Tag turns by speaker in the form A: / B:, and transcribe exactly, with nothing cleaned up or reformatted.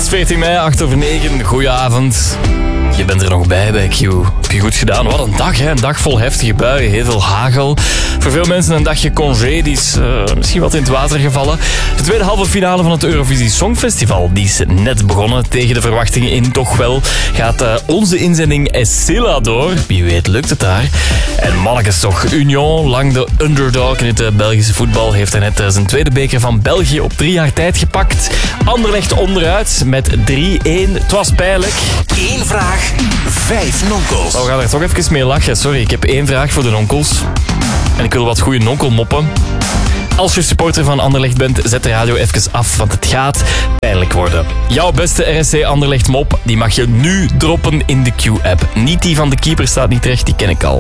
A: veertien mei, acht over negen. Goedenavond. Je bent er nog bij bij Q. Heb je goed gedaan. Wat een dag, hè? Een dag vol heftige buien, heel veel hagel. Voor veel mensen een dagje congé, die is uh, misschien wat in het water gevallen. De tweede halve finale van het Eurovisie Songfestival, die is net begonnen. Tegen de verwachtingen in toch wel gaat uh, onze inzending Essila door. Wie weet lukt het daar. En mannetjes toch, Union, lang de underdog in het uh, Belgische voetbal, heeft er net uh, zijn tweede beker van België op drie jaar tijd gepakt. Anderlecht onderuit met drie-één. Het was pijnlijk.
B: Eén vraag, vijf nonkels.
A: Oh, we gaan er toch even mee lachen. Sorry, ik heb één vraag voor de nonkels. En ik wil wat goede nonkelmoppen. Als je supporter van Anderlecht bent, zet de radio even af, want het gaat pijnlijk worden. Jouw beste R S C Anderlecht mop, die mag je nu droppen in de Q-app. Niet die van de keeper staat niet terecht, die ken ik al.